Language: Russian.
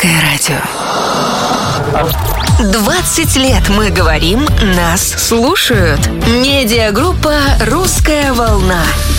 Русское радио. 20 лет мы говорим, нас слушают. Медиагруппа «Русская волна».